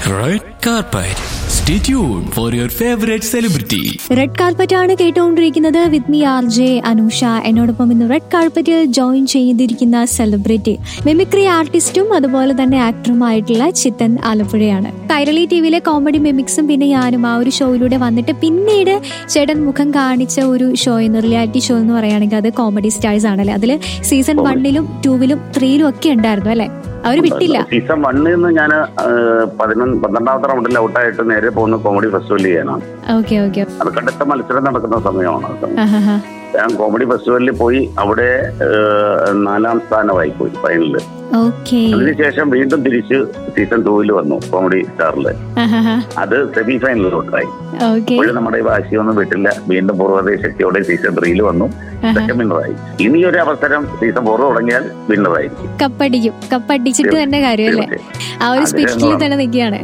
Red Carpet. Stay tuned for your favorite celebrity. Red carpet ആണ് കേട്ടുകൊണ്ടിരിക്കുന്നത്. With me RJ Anusha. എന്നോടൊപ്പം ഇന്ന് red കാർപ്പറ്റിൽ join ചെയ്തിരിക്കുന്ന സെലിബ്രിറ്റി മിമിക്രി ആർട്ടിസ്റ്റും അതുപോലെ തന്നെ ആക്ടറുമായിട്ടുള്ള ചിത്തൻ ആലപ്പുഴയാണ്. കൈരളി ടിവിയിലെ കോമഡി മിമിക്സും പിന്നെ ഞാനും ആ ഒരു ഷോയിലൂടെ വന്നിട്ട് പിന്നീട് ചേട്ടൻ മുഖം കാണിച്ച ഒരു ഷോ എന്ന് റിയാലിറ്റി ഷോ എന്ന് പറയുകയാണെങ്കിൽ അത് കോമഡി സ്റ്റാർസ് ആണല്ലേ. അതില് സീസൺ 1-ലും 2-ലും 3-ലും ഒക്കെ ഉണ്ടായിരുന്നു അല്ലെ. അവര് വിട്ടില്ല. സീസൺ 1 ഞാൻ 12ാമത്തെ റൗണ്ടിൽ ഔട്ടായിട്ട് നേരെ പോകുന്ന കോമഡി ഫെസ്റ്റിവൽ ചെയ്യാനാണ്. അത് കടുത്ത മത്സരം നടക്കുന്ന സമയമാണ്. ഞാൻ കോമഡി ഫെസ്റ്റിവലിൽ പോയി അവിടെ 4ാം സ്ഥാനമായി പോയി ഫൈനലില്. അതിനുശേഷം വീണ്ടും തിരിച്ച് സീസൺ 2 വന്നു കോമഡി സ്റ്റാറില്. അത് സെമി ഫൈനലിലോട്ടായി. അപ്പോഴും നമ്മുടെ വാശിയൊന്നും വിട്ടില്ല. വീണ്ടും പൂർവ്വതയ ശക്തിയോടെ സീസൺ 3 വന്നു. സെക്കൻഡ് വിന്നറായി. ഇനിയൊരു അവസരം സീസൺ 4 തുടങ്ങിയാൽ വിന്നറായിരിക്കും. കപ്പടിച്ചിട്ട് തന്നെ കാര്യമല്ലേ. ആ ഒരു സ്പിരിറ്റിൽ തന്നെ നിൽക്കുകയാണ്.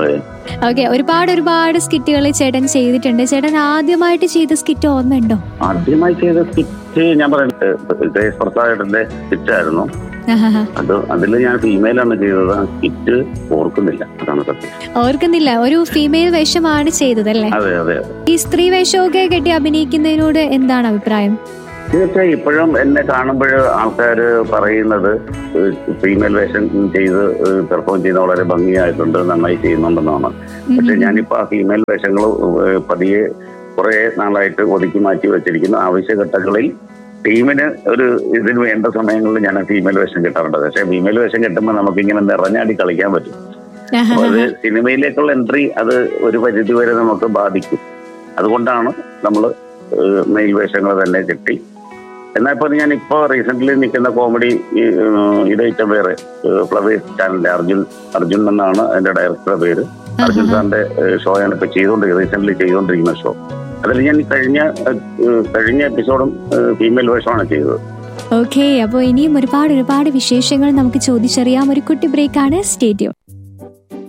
ഒരുപാട് സ്കിറ്റുകൾ ചേട്ടൻ ചെയ്തിട്ടുണ്ട്. ചേട്ടൻ ആദ്യമായിട്ട് ചെയ്ത സ്കിറ്റ് ഓർമ്മയുണ്ടോ? ആദ്യമായി ചെയ്ത സ്കിറ്റ് ഞാൻ പറയുന്നത് പ്രസാദേട്ടന്റെ സ്കിറ്റായിരുന്നു. അതില് ഞാൻ ഫീമെയിലാണ് ചെയ്തത്. സ്കിറ്റ് ഓർക്കുന്നില്ല. അതാണ് സത്യം. ഓർക്കുന്നില്ല. ഒരു ഫീമെയിൽ വേഷമാണ് ചെയ്തതല്ലേ? അതെ. ഈ സ്ത്രീ വേഷമൊക്കെ കെട്ടി അഭിനയിക്കുന്നതിനോട് എന്താണ് അഭിപ്രായം? തീർച്ചയായും ഇപ്പോഴും എന്നെ കാണുമ്പോൾ ആൾക്കാർ പറയുന്നത് ഫീമെയിൽ വേഷം ചെയ്ത് പെർഫോം ചെയ്യുന്ന വളരെ ഭംഗിയായിട്ടുണ്ട്, നന്നായി ചെയ്യുന്നുണ്ടെന്നാണ്. പക്ഷെ ഞാനിപ്പോ ആ ഫീമെയിൽ വേഷങ്ങൾ പതിയെ കുറെ നാളായിട്ട് ഒതുക്കി മാറ്റി വെച്ചിരിക്കുന്നു. ആവശ്യഘട്ടങ്ങളിൽ ടീമിന് ഒരു ഇതിന് വേണ്ട സമയങ്ങളിൽ ഞാൻ ഫീമെയിൽ വേഷം കിട്ടാറുണ്ട്. പക്ഷെ ഫീമെയിൽ വേഷം കിട്ടുമ്പോൾ നമുക്കിങ്ങനെ നിറഞ്ഞാടി കളിക്കാൻ പറ്റും. അത് സിനിമയിലേക്കുള്ള എൻട്രി അത് ഒരു പരിധി വരെ നമുക്ക് ബാധിക്കും. അതുകൊണ്ടാണ് നമ്മൾ മെയിൽ വേഷങ്ങൾ തന്നെ കിട്ടി. എന്നാൽ ഇപ്പോൾ ഞാനിപ്പോൾ റീസെന്റ് നിൽക്കുന്ന കോമഡി ഇതേറ്റം വേറെ ഫ്ലവേഴ്സ് ചാനലിലെ അർജുൻ എന്നാണ് അതിന്റെ ഡയറക്ടറുടെ പേര്. അർജുൻ സാറിന്റെ ഷോയാണ് ഇപ്പൊ റീസെന്റ് ചെയ്തുകൊണ്ടിരിക്കുന്ന ഷോ. അതിൽ ഞാൻ കഴിഞ്ഞ എപ്പിസോഡും ഫീമെയിൽ വേഷമാണ് ചെയ്തത്. അപ്പോൾ ഇനിയും ഒരുപാട് വിശേഷങ്ങൾ നമുക്ക് ചോദിച്ചറിയാം. ഒരു കുട്ടി ബ്രേക്കാണ്. Stay tune.